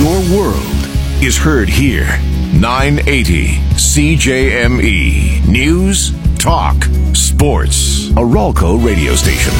Your world is heard here. 980 CJME. News, talk, sports. A Ralco radio station.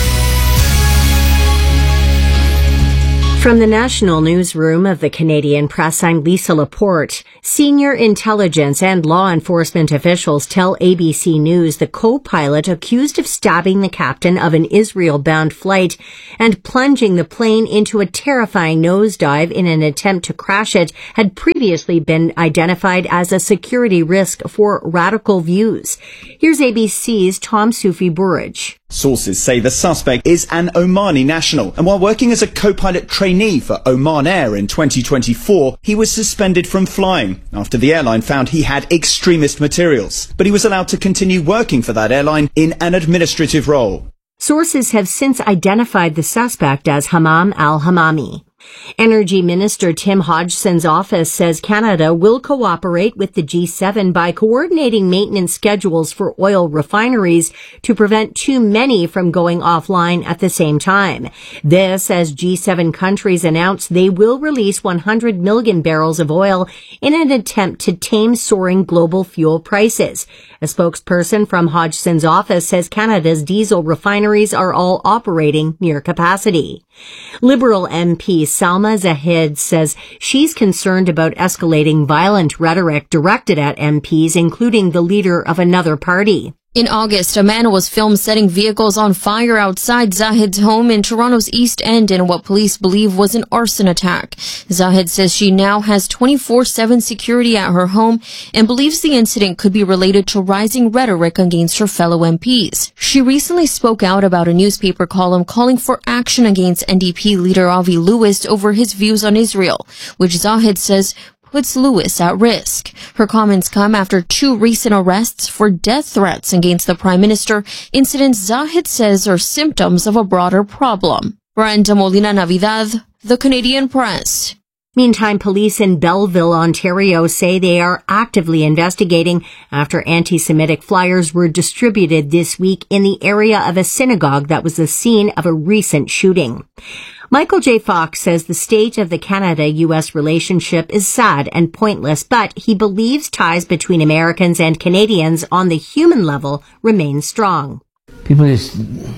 From the National Newsroom of the Canadian Press, I'm Lisa Laporte. Senior intelligence and law enforcement officials tell ABC News the co-pilot accused of stabbing the captain of an Israel-bound flight and plunging the plane into a terrifying nosedive in an attempt to crash it had previously been identified as a security risk for radical views. Here's ABC's Tom Soufi-Burridge. Sources say the suspect is an Omani national, and while working as a co-pilot trainee for Oman Air in 2024, he was suspended from flying after the airline found he had extremist materials. But he was allowed to continue working for that airline in an administrative role. Sources have since identified the suspect as Hammam al-Hammami. Energy Minister Tim Hodgson's office says Canada will cooperate with the G7 by coordinating maintenance schedules for oil refineries to prevent too many from going offline at the same time. This as G7 countries announce they will release 100 million barrels of oil in an attempt to tame soaring global fuel prices. A spokesperson from Hodgson's office says Canada's diesel refineries are all operating near capacity. Liberal MP Salma Zahid says she's concerned about escalating violent rhetoric directed at MPs, including the leader of another party. In August, a man was filmed setting vehicles on fire outside Zahid's home in Toronto's East End in what police believe was an arson attack. Zahid says she now has 24/7 security at her home and believes the incident could be related to rising rhetoric against her fellow MPs. She recently spoke out about a newspaper column calling for action against NDP leader Avi Lewis over his views on Israel, which Zahid says puts Lewis at risk. Her comments come after 2 recent arrests for death threats against the Prime Minister, incidents Zahid says are symptoms of a broader problem. Brenda Molina Navidad, The Canadian Press. Meantime, police in Belleville, Ontario say they are actively investigating after anti-Semitic flyers were distributed this week in the area of a synagogue that was the scene of a recent shooting. Michael J. Fox says the state of the Canada-U.S. relationship is sad and pointless, but he believes ties between Americans and Canadians on the human level remain strong. People just,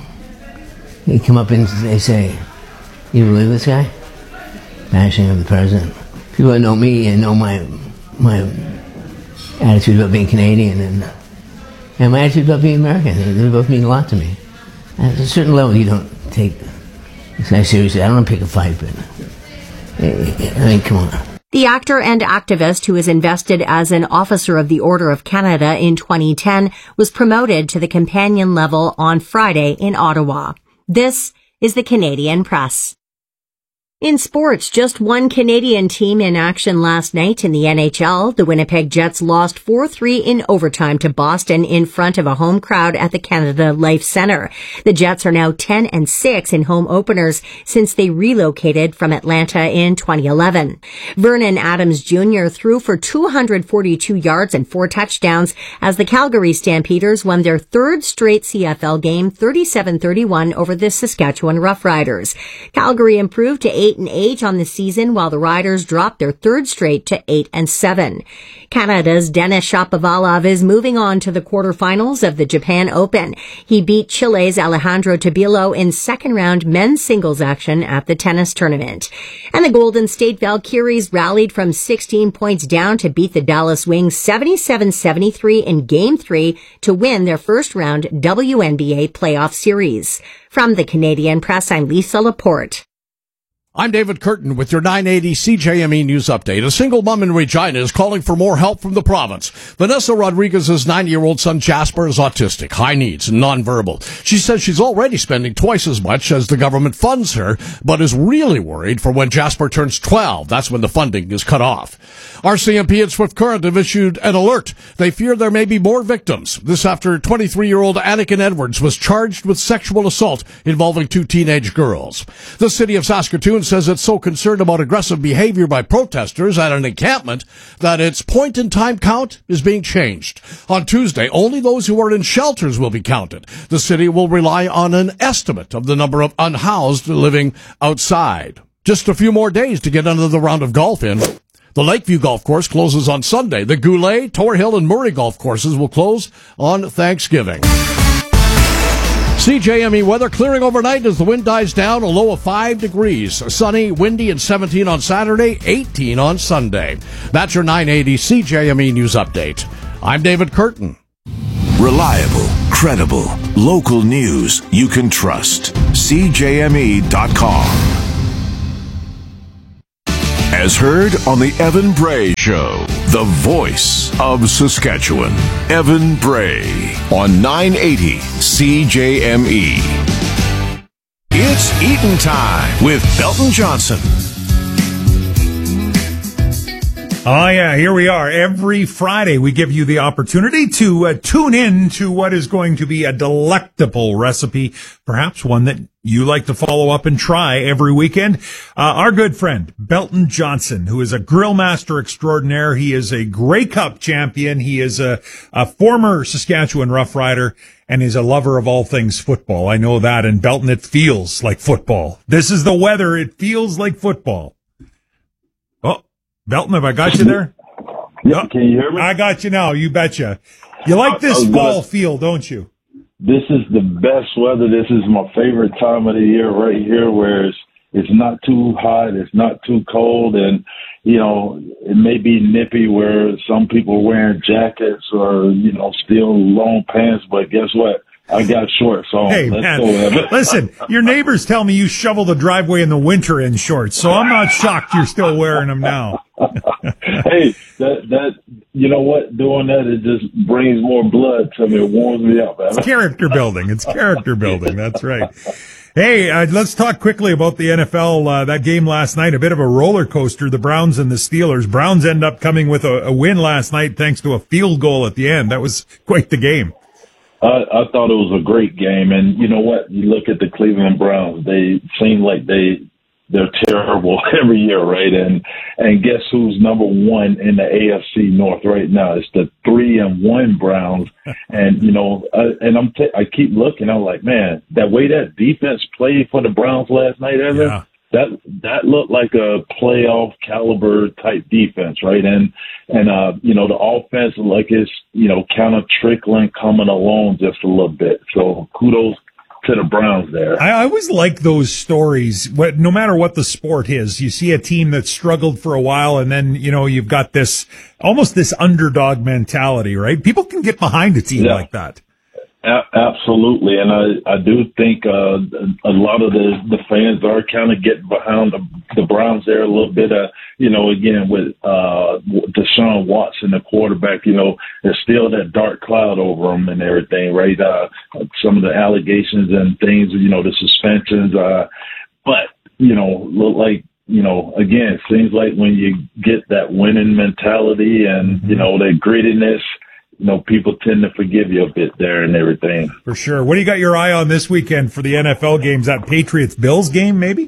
they come up and they say, "You believe this guy?" Bashing of the president. People that know me and know my attitude about being Canadian and my attitude about being American, they both mean a lot to me. At a certain level, you don't take this guy seriously. I don't want to pick a fight, but I mean, come on. The actor and activist, who was invested as an Officer of the Order of Canada in 2010, was promoted to the companion level on Friday in Ottawa. This is the Canadian Press. In sports, just one Canadian team in action last night in the NHL. The Winnipeg Jets lost 4-3 in overtime to Boston in front of a home crowd at the Canada Life Centre. The Jets are now 10-6 in home openers since they relocated from Atlanta in 2011. Vernon Adams Jr. threw for 242 yards and 4 touchdowns as the Calgary Stampeders won their 3rd straight CFL game 37-31 over the Saskatchewan Roughriders. Calgary improved to 8-8 on the season, while the Riders dropped their 3rd straight to 8-7. Canada's Denis Shapovalov is moving on to the quarterfinals of the Japan Open. He beat Chile's Alejandro Tabilo in second-round men's singles action at the tennis tournament. And the Golden State Valkyries rallied from 16 points down to beat the Dallas Wings 77-73 in Game 3 to win their first-round WNBA playoff series. From the Canadian Press, I'm Lisa Laporte. I'm David Curtin with your 980 CJME News Update. A single mom in Regina is calling for more help from the province. Vanessa Rodriguez's 9-year-old son Jasper is autistic, high needs, and nonverbal. She says she's already spending twice as much as the government funds her, but is really worried for when Jasper turns 12. That's when the funding is cut off. RCMP and Swift Current have issued an alert. They fear there may be more victims. This after 23-year-old Anakin Edwards was charged with sexual assault involving 2 teenage girls. The city of Saskatoon says it's so concerned about aggressive behavior by protesters at an encampment that its point-in-time count is being changed. On Tuesday, only those who are in shelters will be counted. The city will rely on an estimate of the number of unhoused living outside. Just a few more days to get another round of golf in. The Lakeview Golf Course closes on Sunday. The Goulet, Tor Hill, and Murray golf courses will close on Thanksgiving. CJME weather clearing overnight as the wind dies down, a low of 5 degrees. Sunny, windy, and 17 on Saturday, 18 on Sunday. That's your 980 CJME News Update. I'm David Curtin. Reliable, credible, local news you can trust. CJME.com. As heard on the Evan Bray Show, the voice of Saskatchewan. Evan Bray on 980 CJME. It's Eaton Time with Belton Johnson. Oh, yeah, here we are. Every Friday, we give you the opportunity to tune in to what is going to be a delectable recipe, perhaps one that you like to follow up and try every weekend. Our good friend, Belton Johnson, who is a grill master extraordinaire. He is a Grey Cup champion. He is a former Saskatchewan Rough Rider and is a lover of all things football. I know that. And Belton, it feels like football. This is the weather. It feels like football. Belton, have I got you there? Yeah, can you hear me? I got you now. You betcha. You like this fall feel, don't you? This is the best weather. This is my favorite time of the year right here, where it's not too hot, it's not too cold, and, you know, it may be nippy where some people are wearing jackets or, you know, still long pants, but guess what? I got shorts on. Hey, man, listen, your neighbors tell me you shovel the driveway in the winter in shorts, so I'm not shocked you're still wearing them now. Hey, that you know what? Doing that, it just brings more blood to me. It warms me up, man. It's character building. It's character building. That's right. Hey, let's talk quickly about the NFL. That game last night, a bit of a roller coaster, the Browns and the Steelers. Browns end up coming with a win last night thanks to a field goal at the end. That was quite the game. I thought it was a great game, and you know what? You look at the Cleveland Browns; they seem like they're terrible every year, right? And guess who's number one in the AFC North right now? It's the 3-1 Browns, and you know, I keep looking. I'm like, man, that way that defense played for the Browns last night, Evan. Yeah. That looked like a playoff caliber type defense, right? And you know, the offense, like, it's, you know, kind of trickling, coming along just a little bit. So kudos to the Browns there. I always like those stories. No matter what the sport is, you see a team that struggled for a while, and then, you know, you've got this almost this underdog mentality, right? People can get behind a team like that. Absolutely, and I do think a lot of the fans are kind of getting behind the Browns there a little bit. You know, again, with Deshaun Watson, the quarterback, you know, there's still that dark cloud over him and everything, right? Some of the allegations and things, you know, the suspensions. But, you know, look like, you know, again, it seems like when you get that winning mentality and, you know, that grittiness, you know, people tend to forgive you a bit there and everything. For sure. What do you got your eye on this weekend for the NFL games? That Patriots-Bills game, maybe?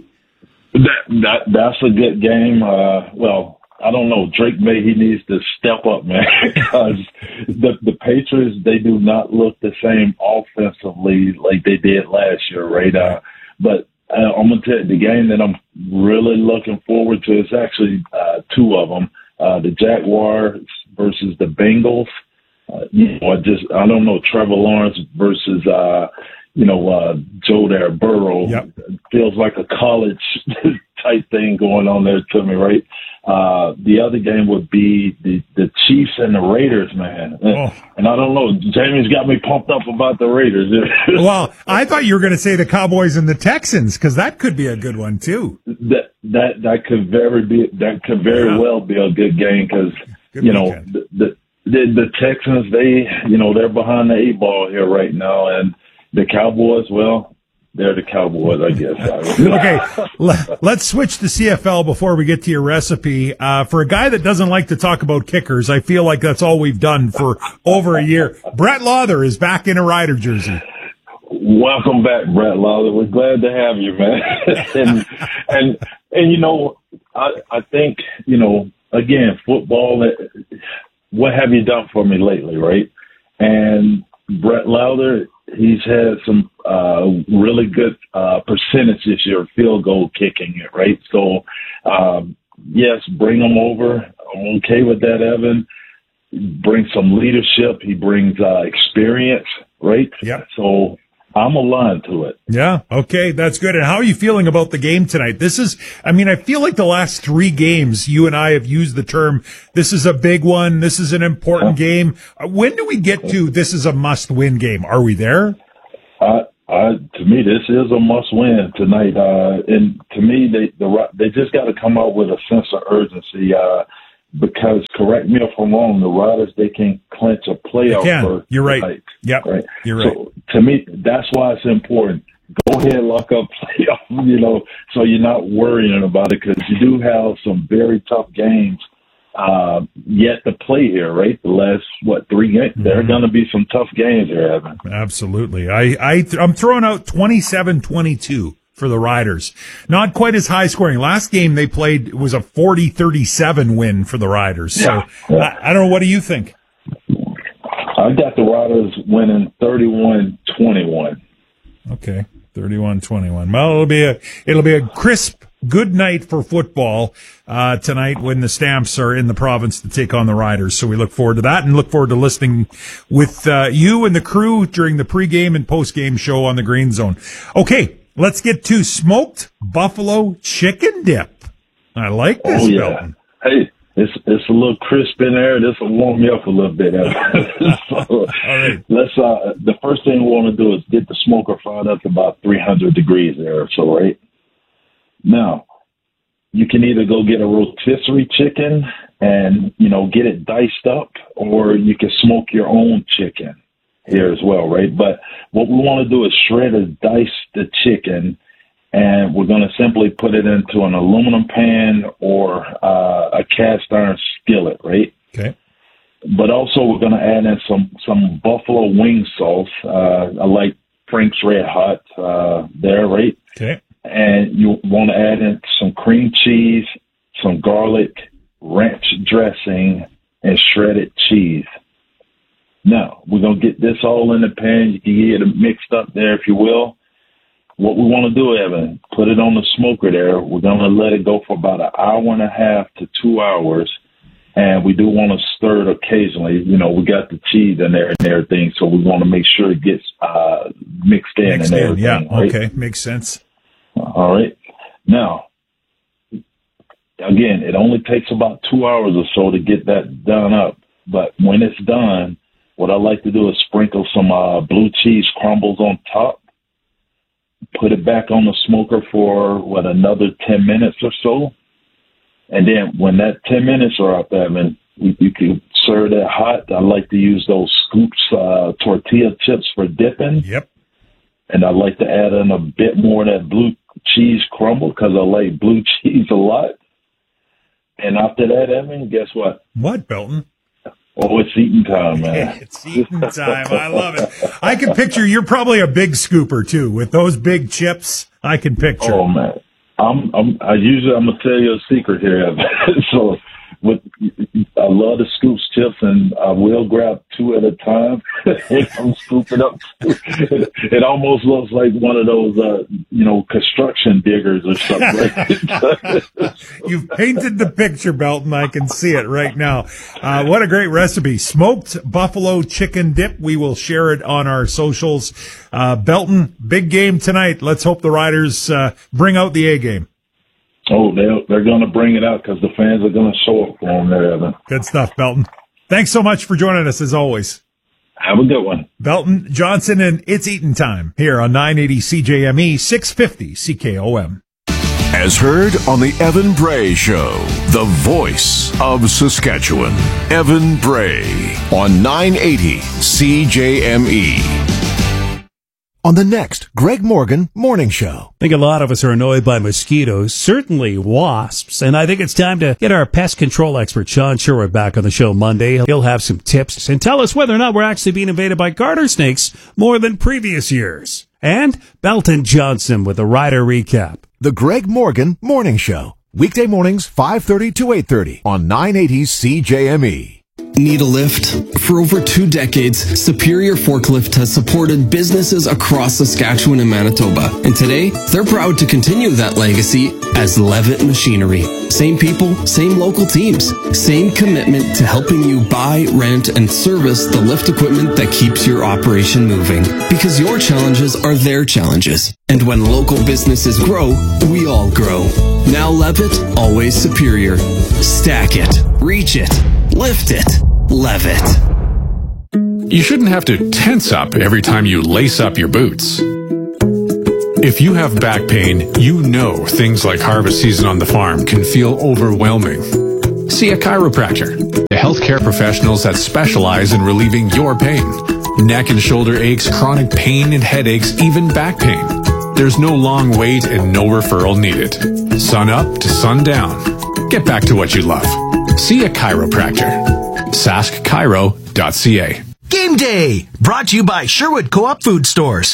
That's a good game. Well, I don't know. Drake he needs to step up, man, because the Patriots, they do not look the same offensively like they did last year, right? But I'm going to tell you, the game that I'm really looking forward to is actually two of them, the Jaguars versus the Bengals. You know, I don't know, Trevor Lawrence versus, Joe Burrow. Yep. Feels like a college type thing going on there to me, right? The other game would be the Chiefs and the Raiders, man. Oh. And I don't know, Jamie's got me pumped up about the Raiders. Well, I thought you were going to say the Cowboys and the Texans, because that could be a good one too. That could very well be a good game, because you know the Texans, they're behind the 8 ball here right now, and the Cowboys, well, they're the Cowboys, I guess. Okay, let's switch to CFL before we get to your recipe. For a guy that doesn't like to talk about kickers, I feel like that's all we've done for over a year. Brett Lauther is back in a Rider jersey. Welcome back, Brett Lauther. We're glad to have you, man. and you know, I think, you know, again, football, what have you done for me lately, right? And Brett Lauder, he's had some really good percentage this year, field goal kicking it, right? So, yes, bring him over. I'm okay with that, Evan. Bring some leadership. He brings experience, right? Yeah. So I'm aligned to it. Yeah. Okay. That's good. And how are you feeling about the game tonight? I feel like the last 3 games, you and I have used the term, this is a big one. This is an important game. When do we get to this is a must-win game? Are we there? To me, this is a must-win tonight. And to me, they just got to come out with a sense of urgency. Because, correct me if I'm wrong, the Riders, they can clinch a playoff. You're right. Tonight, yep. Right. You're right. So, to me, that's why it's important. Go ahead, lock up playoff, so you're not worrying about it, because you do have some very tough games yet to play here, right? The last, 3 games? Mm-hmm. There are going to be some tough games here, Evan. Absolutely. I'm throwing out 27-22. For the Riders. Not quite as high scoring. Last game they played was a 40-37 win for the Riders. So I don't know. What do you think? I got the Riders winning 31-21. Okay. 31-21. Well, it'll be a crisp, good night for football, tonight when the Stamps are in the province to take on the Riders. So we look forward to that and look forward to listening with, you and the crew during the pregame and postgame show on the Green Zone. Okay. Let's get to smoked buffalo chicken dip. I like this, Belton. Hey, it's a little crisp in there. This will warm me up a little bit. So, right. Let's. The first thing we want to do is get the smoker fired up to about 300 degrees there or so, right? Now, you can either go get a rotisserie chicken and, get it diced up, or you can smoke your own chicken here as well, right? But what we want to do is shred or dice the chicken, and we're going to simply put it into an aluminum pan or a cast iron skillet, right? Okay. But also we're going to add in some buffalo wing sauce. I like Frank's Red Hot there, right? Okay. And you want to add in some cream cheese, some garlic, ranch dressing, and shredded cheese. Now, we're going to get this all in the pan. You can get it mixed up there, if you will. What we want to do, Evan, put it on the smoker there. We're going to let it go for about an hour and a half to 2 hours. And we do want to stir it occasionally. We got the cheese in there and everything, so we want to make sure it gets mixed in and everything. Yeah, right? Okay, makes sense. All right. Now, again, it only takes about 2 hours or so to get that done up. But when it's done, what I like to do is sprinkle some blue cheese crumbles on top, put it back on the smoker for, another 10 minutes or so. And then when that 10 minutes are up, Evan, you can serve that hot. I like to use those Scoops tortilla chips for dipping. Yep. And I like to add in a bit more of that blue cheese crumble because I like blue cheese a lot. And after that, Evan, guess what? What, Belton? Oh, it's eating time, man. It's eating time. I love it. I can picture you're probably a big scooper too with those big chips. I can picture. Oh man, I'm gonna tell you a secret here. So, I love the Scoops chips, and I will grab 2 at a time. I'm scooping up. It almost looks like one of those, construction diggers or something. Right? You've painted the picture, Belton. I can see it right now. What a great recipe. Smoked buffalo chicken dip. We will share it on our socials. Belton, big game tonight. Let's hope the Riders bring out the A game. Oh, they're going to bring it out because the fans are going to show up for them there, Evan. Good stuff, Belton. Thanks so much for joining us, as always. Have a good one. Belton Johnson, and it's eating time here on 980 CJME, 650 CKOM. As heard on the Evan Bray Show, the voice of Saskatchewan. Evan Bray on 980 CJME. On the next Greg Morgan Morning Show. I think a lot of us are annoyed by mosquitoes, certainly wasps, and I think it's time to get our pest control expert Sean Sherwood back on the show Monday. He'll have some tips and tell us whether or not we're actually being invaded by garter snakes more than previous years. And Belton Johnson with a Rider recap. The Greg Morgan Morning Show. Weekday mornings 5:30 to 8:30 on 980 CJME. Need a lift? For over 2 decades, Superior Forklift has supported businesses across Saskatchewan and Manitoba. And today, they're proud to continue that legacy as Levitt Machinery. Same people, same local teams, same commitment to helping you buy, rent, and service the lift equipment that keeps your operation moving. Because your challenges are their challenges. And when local businesses grow, we all grow. Now Levitt, always superior. Stack it, reach it, lift it, Levitt. You shouldn't have to tense up every time you lace up your boots. If you have back pain, you know things like harvest season on the farm can feel overwhelming. See a chiropractor, the healthcare professionals that specialize in relieving your pain. Neck and shoulder aches, chronic pain and headaches, even back pain. There's no long wait and no referral needed. Sun up to sundown. Get back to what you love. See a chiropractor. saskchiro.ca. Game Day, brought to you by Sherwood Co-op Food Stores.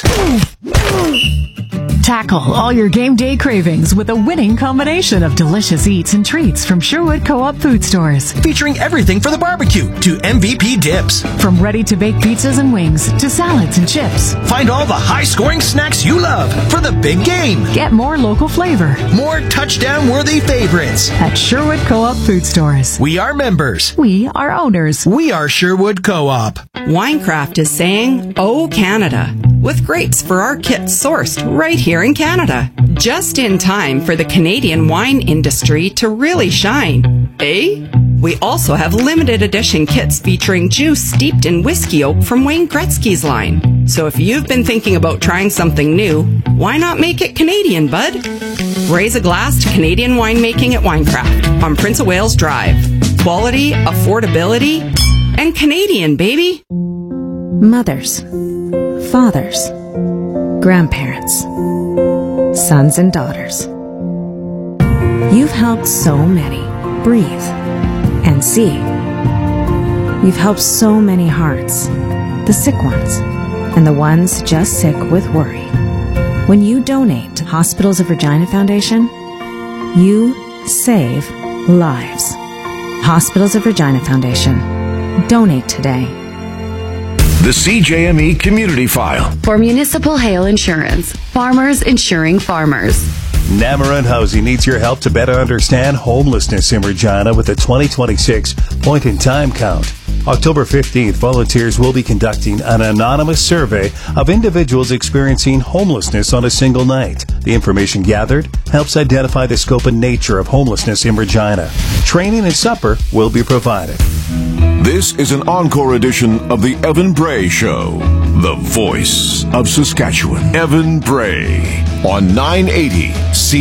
Tackle all your game day cravings with a winning combination of delicious eats and treats from Sherwood Co-op Food Stores. Featuring everything for the barbecue to MVP dips. From ready-to-bake pizzas and wings to salads and chips. Find all the high-scoring snacks you love for the big game. Get more local flavor. More touchdown-worthy favorites. At Sherwood Co-op Food Stores. We are members. We are owners. We are Sherwood Co-op. Winecraft is saying, "Oh, Canada," with grapes for our kits sourced right here in Canada. Just in time for the Canadian wine industry to really shine. Eh? We also have limited edition kits featuring juice steeped in whiskey oak from Wayne Gretzky's line. So if you've been thinking about trying something new, why not make it Canadian, bud? Raise a glass to Canadian winemaking at Winecraft on Prince of Wales Drive. Quality, affordability, and Canadian, baby. Mothers, fathers, grandparents, sons and daughters. You've helped so many breathe and see. You've helped so many hearts, the sick ones and the ones just sick with worry. When you donate to Hospitals of Regina Foundation, you save lives. Hospitals of Regina Foundation. Donate today. The CJME Community File. For Municipal Hail Insurance, farmers insuring farmers. Namarun Housing needs your help to better understand homelessness in Regina with the 2026 point-in-time count. October 15th, volunteers will be conducting an anonymous survey of individuals experiencing homelessness on a single night. The information gathered helps identify the scope and nature of homelessness in Regina. Training and supper will be provided. This is an encore edition of the Evan Bray Show, the voice of Saskatchewan. Evan Bray on 980 C.